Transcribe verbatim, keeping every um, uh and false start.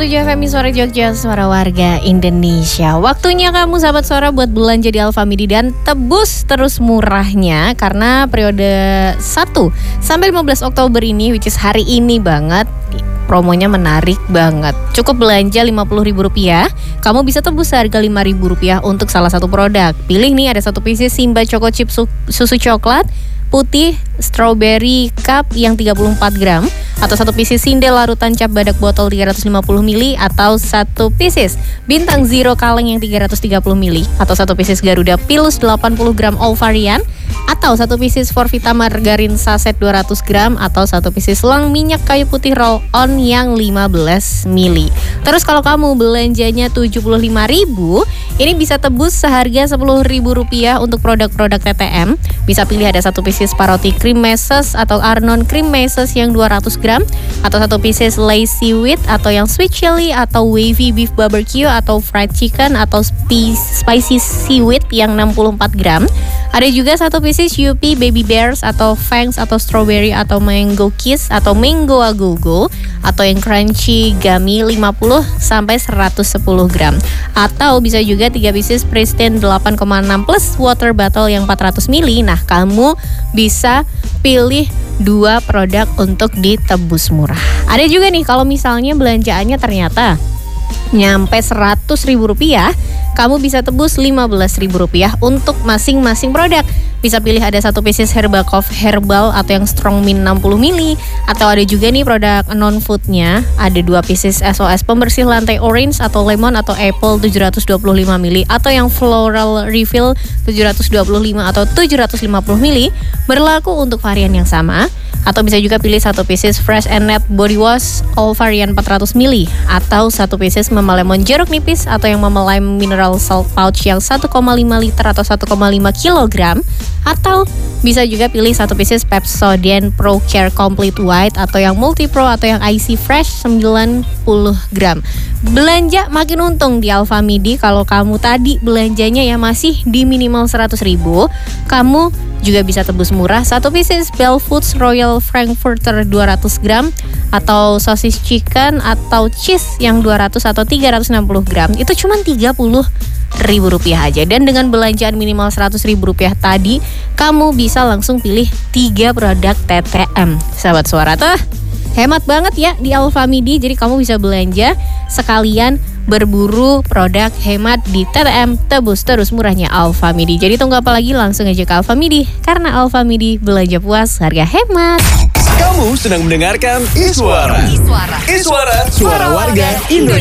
tujuh F M Suara Jogja, Suara Warga Indonesia. Waktunya kamu sahabat Suara buat belanja di Alfamidi dan tebus terus murahnya. Karena periode satu sampai lima belas Oktober ini, which is hari ini banget, promonya menarik banget. Cukup belanja lima puluh ribu rupiah, kamu bisa tebus harga lima ribu rupiah untuk salah satu produk. Pilih nih, ada satu pieces Simba Choco Chip su- susu coklat putih strawberry cup yang tiga puluh empat gram, atau satu pieces Sindel larutan cap badak botol tiga ratus lima puluh mililiter, atau satu pieces Bintang Zero kaleng yang tiga ratus tiga puluh mililiter, atau satu pieces Garuda Pilus delapan puluh gram all varian, atau satu pieces Forvita margarin saset dua ratus gram, atau satu pieces Lang minyak kayu putih roll on yang lima belas mililiter. Terus kalau kamu belanjanya tujuh puluh lima ribu, ini bisa tebus seharga sepuluh ribu rupiah untuk produk-produk T T M. Bisa pilih ada satu pieces Paroti cream meses atau Arnon cream meses yang dua ratus gram, atau satu pieces lazy wheat atau yang sweet chili, atau wavy beef barbecue atau fried chicken, atau spicy seaweed yang enam puluh empat gram. Ada juga satu pieces Yupi baby bears atau fangs atau strawberry atau mango kiss atau mango agogo, atau yang crunchy gummy lima puluh sampai seratus sepuluh gram. Atau bisa juga tiga pieces Pristine delapan koma enam plus water bottle yang empat ratus mililiter. Nah, kamu bisa pilih dua produk untuk ditebus murah. Ada juga nih, kalau misalnya belanjaannya ternyata nyampe seratus ribu rupiah, kamu bisa tebus lima belas ribu rupiah untuk masing-masing produk. Bisa pilih ada satu pieces Herbal Cough Herbal atau yang Strong Mint enam puluh mililiter, atau ada juga nih produk non-foodnya, ada dua pieces S O S pembersih lantai orange atau lemon atau apple tujuh ratus dua puluh lima mililiter, atau yang floral refill tujuh ratus dua puluh lima atau tujuh ratus lima puluh mililiter, berlaku untuk varian yang sama. Atau bisa juga pilih satu pieces Fresh and Net Body Wash all varian empat ratus mililiter, atau satu pieces Mama Lemon jeruk nipis atau yang Mama Lime mineral salt pouch yang satu koma lima liter atau satu koma lima kilogram. Atau bisa juga pilih satu pieces Pepsodent Pro Care Complete White atau yang Multi Pro atau yang Icy Fresh sembilan puluh gram. Belanja makin untung di Alfamidi. Kalau kamu tadi belanjanya ya masih di minimal seratus ribu, kamu juga bisa tebus murah satu pieces Bell Foods Royal Frankfurter dua ratus gram, atau sosis chicken atau cheese yang dua ratus atau tiga ratus enam puluh gram. Itu cuma tiga puluh ribu rupiah aja. Dan dengan belanjaan minimal seratus ribu rupiah tadi, kamu bisa langsung pilih tiga produk T T M. Sahabat Suara tuh hemat banget ya di Alfamidi. Jadi kamu bisa belanja sekalian berburu produk hemat di T T M, tebus terus murahnya Alfamidi. Jadi tunggu apa lagi, langsung aja ke Alfamidi. Karena Alfamidi, belanja puas, harga hemat. Kamu sedang mendengarkan Iswara. Iswara, Iswara, Suara Warga Indonesia.